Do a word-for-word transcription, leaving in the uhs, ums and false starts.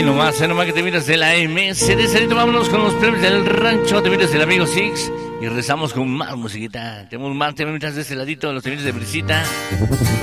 nomás, eh, nomás que te miras de la M S D. Salito, vámonos con los premios del rancho. Te miras del amigo Six. Y rezamos con más musiquita. Tenemos más temitas de este ladito, los temitas de brisita.